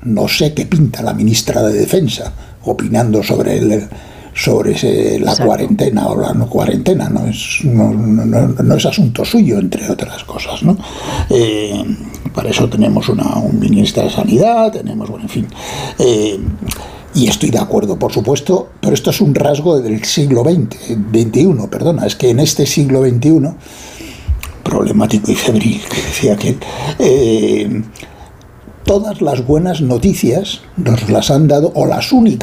no sé qué pinta la ministra de Defensa opinando sobre la cuarentena o la no cuarentena, no es asunto suyo, entre otras cosas, ¿no? Para eso tenemos un ministro de Sanidad, tenemos, bueno, en fin. Y estoy de acuerdo, por supuesto, pero esto es un rasgo del siglo XXI, perdona, es que en este siglo XXI, problemático y febril, que decía aquel, todas las buenas noticias nos las han dado, o las únicas